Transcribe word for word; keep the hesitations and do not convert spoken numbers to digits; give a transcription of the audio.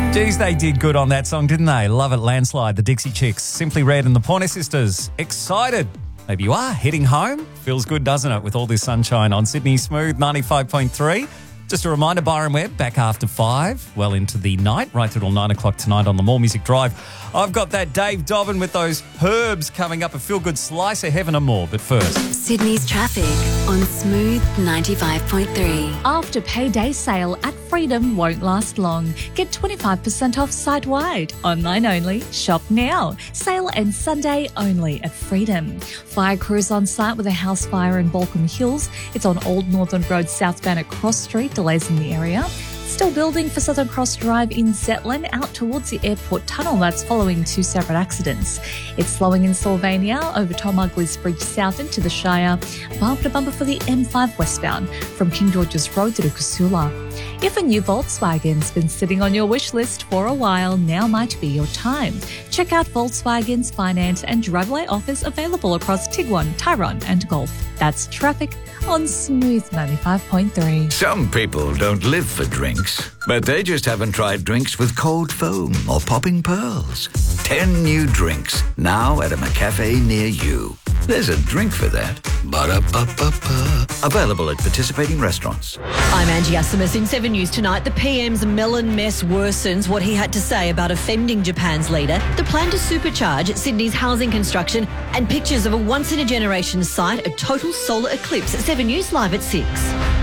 Geez, they did good on that song, didn't they? Love It, Landslide, the Dixie Chicks, Simply Red and the Pointer Sisters. Excited. Maybe you are heading home. Feels good, doesn't it, with all this sunshine on Sydney Smooth ninety-five point three. Just a reminder, Byron Webb back after five, well into the night, right through till nine o'clock tonight on the More Music Drive. I've got that Dave Dobbin with those herbs coming up, a feel-good slice of heaven and more. But first, Sydney's traffic on Smooth ninety-five point three. After payday sale at Freedom won't last long. Get twenty-five percent off site-wide. Online only. Shop now. Sale ends Sunday only at Freedom. Fire crews on site with a house fire in Balcombe Hills. It's on Old Northern Road southbound at Cross Street. Delays in the area. Still building for Southern Cross Drive in Zetland out towards the airport tunnel. That's following two separate accidents. It's slowing in Sylvania over Tom Ugley's Bridge south into the Shire. Bumper to bumper for the M five westbound from King George's Road to Kusula. If a new Volkswagen's been sitting on your wish list for a while, now might be your time. Check out Volkswagen's finance and driveway offers available across Tiguan, Tyrone and Golf. That's traffic on Smooth ninety-five point three. Some people don't live for drinks, but they just haven't tried drinks with cold foam or popping pearls. Ten new drinks, now at a McCafe near you. There's a drink for that. Ba-da-ba-ba-ba. Available at participating restaurants. I'm Angie Asimus in Seven News Tonight. The P M's melon mess worsens what he had to say about offending Japan's leader, the plan to supercharge Sydney's housing construction, and pictures of a once-in-a-generation sight, a total solar eclipse. At Seven News Live at six.